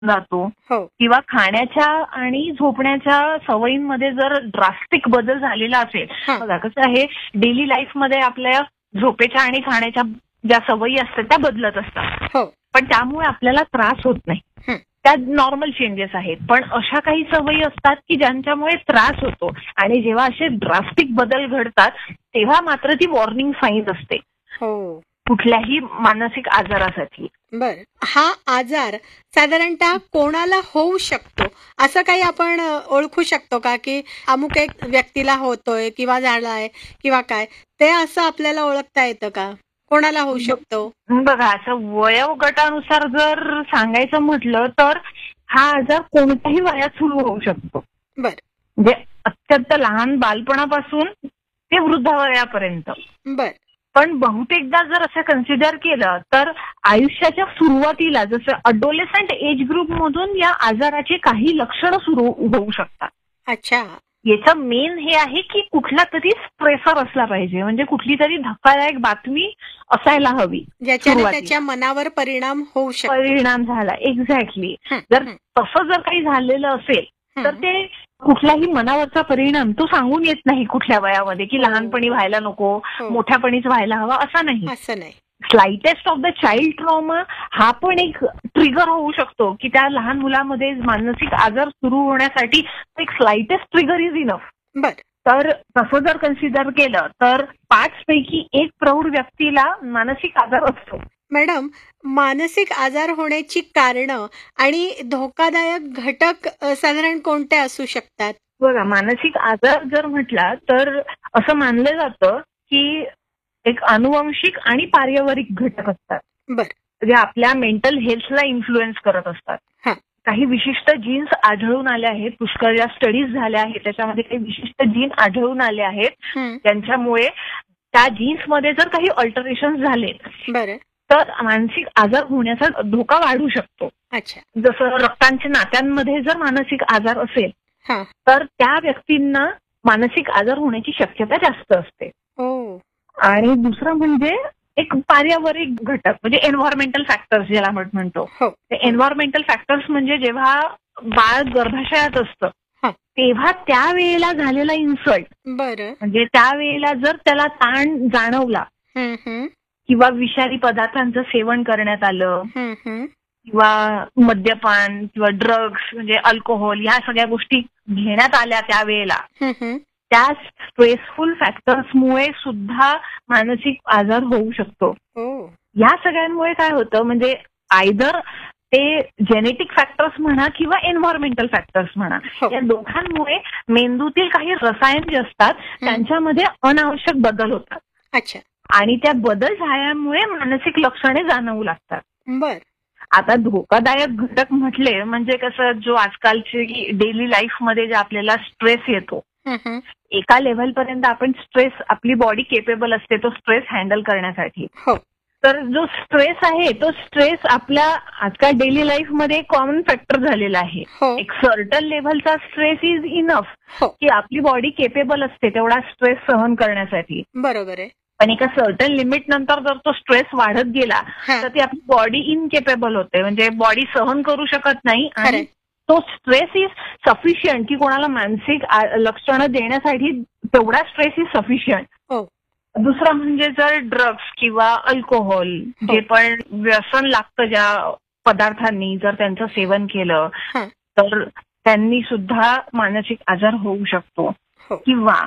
जातो हो. किंवा खाण्याच्या आणि झोपण्याच्या सवयींमध्ये जर ड्रास्टिक बदल झालेला असेल. हा. बघा कसं आहे, डेली लाईफमध्ये आपल्या झोपेच्या आणि खाण्याच्या ज्या सवयी असतात त्या बदलत असतात, हो. पण त्यामुळे आपल्याला त्रास होत नाही. हं. त्या नॉर्मल चेंजेस आहेत. पण अशा काही सवयी असतात की ज्यांच्यामुळे त्रास होतो, आणि जेव्हा असे ड्रास्टिक बदल घडतात तेव्हा मात्र ती वॉर्निंग साईन असते हो. कुठल्याही मानसिक आजारासाठी. बर, हा आजार साधारणतः कोणाला होऊ शकतो असं काही आपण ओळखू शकतो का, की अमुक एक व्यक्तीला होतोय किंवा झालाय किंवा काय, ते असं आपल्याला ओळखता येतं का? कोणाला होऊ शकतो? बघा, असं वयोगटानुसार जर सांगायचं म्हटलं तर हा आजार कोणत्याही वयात सुरू होऊ शकतो. बर म्हणजे अत्यंत लहान बालपणापासून ते वृद्ध वयापर्यंत. बर पण बहुतेकदा जर असं कन्सिडर केलं तर आयुष्याच्या सुरुवातीला, जसं अडोलेसंट एज ग्रुप मधून या आजाराची काही लक्षणं सुरू होऊ शकतात. अच्छा. याचं मेन हे आहे की कुठला तरी स्ट्रेसर असला पाहिजे, म्हणजे कुठली तरी धक्कादायक बातमी असायला हवी ज्याच्याने त्याच्या मनावर परिणाम होऊ शकतो. परिणाम झाला. एक्झॅक्टली. हं, जर हं. तसं जर काही झालेलं असेल तर हं. ते कुठल्याही मनावरचा परिणाम तो सांगून येत नाही कुठल्या वयामध्ये, की हो. लहानपणी व्हायला नको, हो. मोठ्यापणीच व्हायला हवा, असं नाही. असं नाही. Slightest of the child trauma हा पण एक ट्रिगर होऊ शकतो, की त्या लहान मुलामध्ये मानसिक आजार सुरू होण्यासाठी एक स्लाइटेस्ट ट्रिगर इज इनफ. बर. तर तसं जर कन्सिडर केलं तर 5 पैकी 1 प्रौढ व्यक्तीला मानसिक आजार असतो. मॅडम, मानसिक आजार होण्याची कारणं आणि धोकादायक घटक साधारण कोणते असू शकतात? बघा, मानसिक आजार जर म्हटला तर असं मानलं जातं की एक अनुवंशिक आणि पारिवारिक घटक असतात, बर. जे आपल्या मेंटल हेल्थला इन्फ्लुएन्स करत असतात. हा. काही विशिष्ट जीन्स आढळून आले आहेत, पुष्कळ ज्या स्टडीज झाल्या आहेत त्याच्यामध्ये काही विशिष्ट जीन आढळून आले आहेत, हं. ज्यांच्यामुळे त्या जीन्समध्ये जर काही अल्टरेशन झाले बरं. तर मानसिक आजार होण्याचा धोका वाढू शकतो. अच्छा. जसं रक्तांच्या नात्यांमध्ये जर मानसिक आजार असेल हा. तर त्या व्यक्तींना मानसिक आजार होण्याची शक्यता जास्त असते. ओ. आणि दुसरं म्हणजे एक पारिवारिक घटक, म्हणजे एन्व्हायरमेंटल फॅक्टर्स ज्याला आपण म्हणतो. हो. ते एन्व्हायरमेंटल फॅक्टर्स म्हणजे जेव्हा बाळ गर्भाशयात असतं हा. तेव्हा त्यावेळेला झालेला इन्सल्ट, बरं. म्हणजे त्यावेळेला जर त्याला ताण जाणवला हं, हं. किंवा विषारी पदार्थांचं सेवन करण्यात आलं हं, हं. किंवा मद्यपान किंवा ड्रग्स म्हणजे अल्कोहोल, ह्या सगळ्या गोष्टी घेण्यात आल्या त्यावेळेला, हं, हं. त्या स्ट्रेसफुल फॅक्टर्समुळे सुद्धा मानसिक आजार होऊ शकतो. ओ. या सगळ्यांमुळे काय होतं, म्हणजे आयदर ते जेनेटिक फॅक्टर्स म्हणा किंवा एन्व्हायरमेंटल फॅक्टर्स म्हणा, हो. या दोघांमुळे मेंदूतील काही रसायन जे असतात त्यांच्यामध्ये अनावश्यक बदल होतात. अच्छा. आणि त्या बदल झाल्यामुळे मानसिक लक्षणे जाणवू लागतात. बर. आता धोकादायक घटक म्हटले म्हणजे कसं, जो आजकालचे डेली लाईफमध्ये जे आपल्याला स्ट्रेस येतो, हं, हं. एका लेव्हलपर्यंत आपण स्ट्रेस, आपली बॉडी केपेबल असते तो स्ट्रेस हँडल करण्यासाठी. हो. तर जो स्ट्रेस आहे तो स्ट्रेस आपल्या आजकाल डेली लाईफमध्ये कॉमन फॅक्टर झालेला आहे. हो. एक सर्टन लेव्हलचा स्ट्रेस इज इनफ हो. की आपली बॉडी केपेबल असते तेवढा स्ट्रेस सहन करण्यासाठी. बरोबर आहे. पण एका सर्टन लिमिट नंतर जर तो स्ट्रेस वाढत गेला हा. तर ती आपली बॉडी इनकेपेबल होते, म्हणजे बॉडी सहन करू शकत नाही. आणि खरंय. तो स्ट्रेस इज सफिशियंट की कोणाला मानसिक लक्षणं देण्यासाठी तेवढा स्ट्रेस इज सफिशियंट. हो. दुसरं म्हणजे जर ड्रग्स किंवा अल्कोहोल, जे पण व्यसन लागतं ज्या पदार्थांनी, जर त्यांचं सेवन केलं हा. तर त्यांनी सुद्धा मानसिक आजार होऊ शकतो. हो. किंवा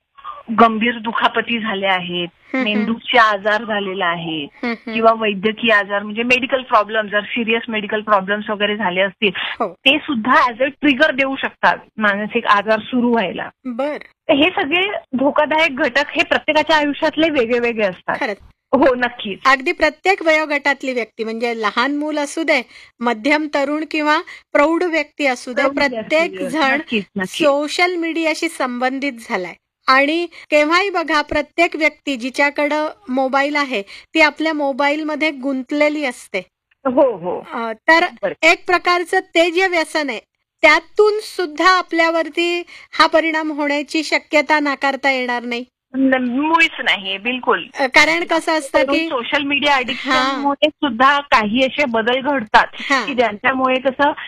गंभीर दुखापती झाल्या आहेत, हं, हं. मेंदूचे आजार झालेला आहे, हं, हं. किंवा वैद्यकीय आजार म्हणजे मेडिकल प्रॉब्लेम, जर सिरियस मेडिकल प्रॉब्लेम्स वगैरे झाले असतील हो. ते सुद्धा ऍज अ ट्रिगर देऊ शकतात मानसिक आजार सुरू व्हायला. बर. हे सगळे धोकादायक घटक हे प्रत्येकाच्या आयुष्यातले वेगळे वेगळे असतात. खरंच. हो, नक्कीच. अगदी प्रत्येक वयोगटातली व्यक्ती, म्हणजे लहान मूल असू दे, मध्यम तरुण किंवा प्रौढ व्यक्ती असू दे, प्रत्येक जण नक्कीच, नक्कीच. सोशल मीडियाशी संबंधित झालाय. आणि केव्हाही बघा, प्रत्येक व्यक्ती जिच्याकडं मोबाईल आहे ती आपल्या मोबाईलमध्ये गुंतलेली असते. हो हो. तर बरं. एक प्रकारचं ते जे व्यसन आहे त्यातून सुद्धा आपल्यावरती हा परिणाम होण्याची शक्यता नाकारता येणार नाही. मुळीच नाहीये बिलकुल. कारण कसं असतं की सोशल मीडिया ऍडिक्शनमुळे सुद्धा काही असे बदल घडतात हा. की ज्यांच्यामुळे कसं